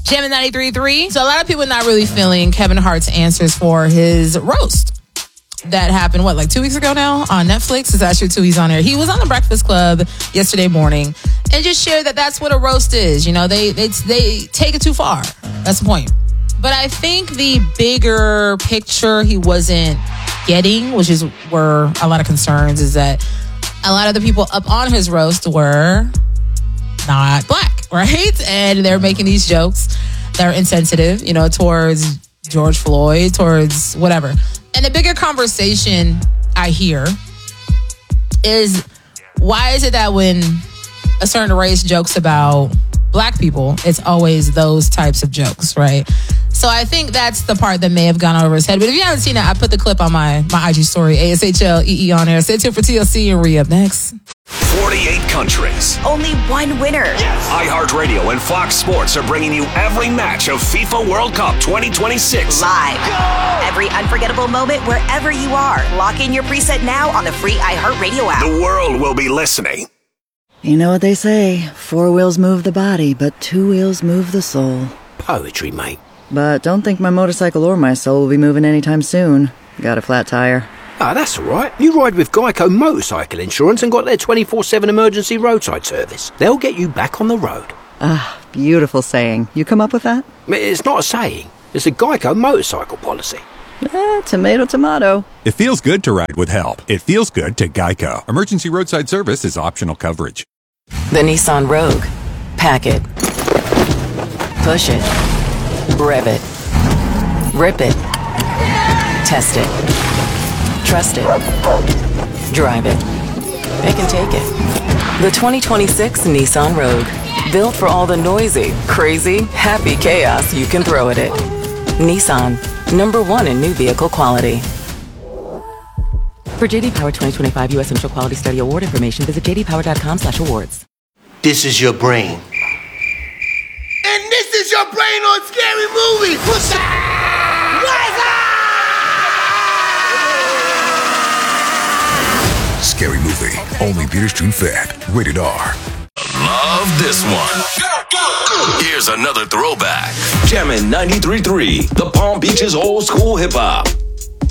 Jammin' 93.3. So a lot of people not really feeling Kevin Hart's answers for his roast that happened, like 2 weeks ago now on Netflix. It's actually 2 weeks on there. He was on the Breakfast Club yesterday morning and just shared that that's what a roast is. They take it too far. That's the point. But I think the bigger picture he wasn't getting, which is where a lot of concerns, is that a lot of the people up on his roast were not black, right? And they're making these jokes that are insensitive, towards George Floyd, towards whatever. And the bigger conversation I hear is, why is it that when a certain race jokes about black people, it's always those types of jokes, right? So I think that's the part that may have gone over his head. But if you haven't seen it, I put the clip on my IG story, ASHLEE on there. Stay tuned for TLC and re-up next. 48 countries. Only one winner. Yes. iHeartRadio and Fox Sports are bringing you every match of FIFA World Cup 2026. Live. Go! Every unforgettable moment wherever you are. Lock in your preset now on the free iHeartRadio app. The world will be listening. You know what they say, 4 wheels move the body, but 2 wheels move the soul. Poetry, mate. But don't think my motorcycle or my soul will be moving anytime soon. Got a flat tire. Ah, that's all right. You ride with Geico Motorcycle Insurance and got their 24/7 emergency roadside service. They'll get you back on the road. Ah, beautiful saying. You come up with that? It's not a saying. It's a Geico motorcycle policy. Tomato, tomato. It feels good to ride with help. It feels good to Geico. Emergency roadside service is optional coverage. The Nissan Rogue. Pack it. Push it. Rev it. Rip it. Test it. Trust it. Drive it. It can take it. The 2026 Nissan Rogue. Built for all the noisy, crazy, happy chaos you can throw at it. Nissan. #1 in new vehicle quality. For JD Power 2025 U.S. Initial Quality Study Award information, visit jdpower.com/awards. This is your brain. And this is your brain on Scary Movie. What's Scary Movie. Only theaters June 5th. Rated R. Love this one. Here's another throwback. Jammin' 93.3, the Palm Beaches old school hip hop.